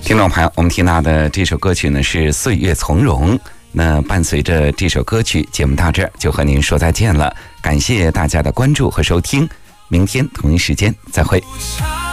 听众朋友，我们听到的这首歌曲呢是《岁月从容》。那伴随着这首歌曲，节目到这儿就和您说再见了。感谢大家的关注和收听，明天同一时间再会。